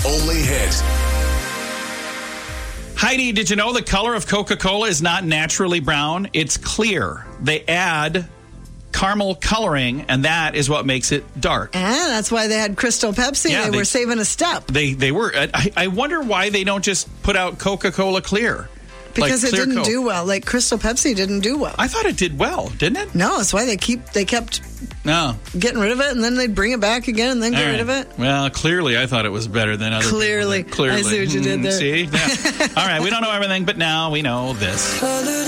only hit. Heidi, did you know the color of Coca-Cola is not naturally brown? It's clear. They add caramel coloring, and that is what makes it dark. And that's why they had Crystal Pepsi. Yeah, they were saving a step. They were. I wonder why they don't just put out Coca-Cola Clear. Because like it didn't Coke. do well. Like Crystal Pepsi didn't do well. I thought it did well, didn't it? No, that's why they kept No. getting rid of it, and then they'd bring it back again and then get rid of it. Well, clearly I thought it was better than other Clearly. people. Clearly. I see what you did there. See? Yeah. All right, we don't know everything, but now we know this.